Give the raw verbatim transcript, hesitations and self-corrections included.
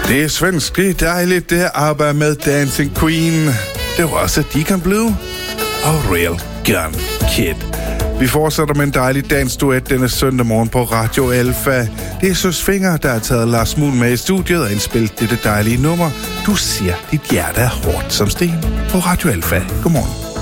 Det er svensk, det er dejligt, det er ABBA med Dancing Queen. Det var også Deacon Blue og Real Gun Kid. Vi fortsætter med en dejlig dansduet denne søndag morgen på Radio Alfa. Det er Søs Finger, der har taget Lars Muhl med i studiet og indspillet dette dejlige nummer. Du siger, dit hjerte er hårdt som sten på Radio Alfa. Godmorgen.